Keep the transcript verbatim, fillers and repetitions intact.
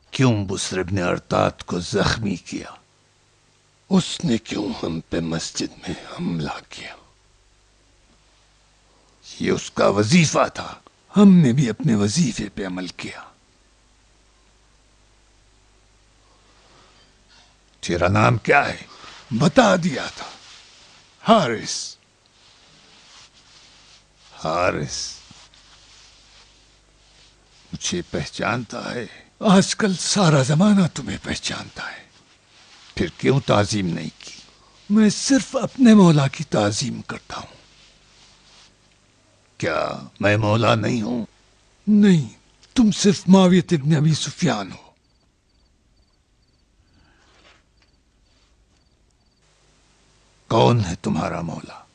क्यों बुस्र इब्न अरतात को जख्मी किया? उसने क्यों हम पे मस्जिद में हमला किया? ये उसका वजीफा था। हमने भी अपने वजीफे पे अमल किया। तेरा नाम क्या है? बता दिया था, हारिस। हारिस मुझे पहचानता है? आजकल सारा जमाना तुम्हें पहचानता है। फिर क्यों ताजीम नहीं की? मैं सिर्फ अपने मौला की ताजीम करता हूं। क्या मैं मौला नहीं हूं? नहीं, तुम सिर्फ मुआविया इब्न अबी सुफियान हो। कौन है तुम्हारा मौला?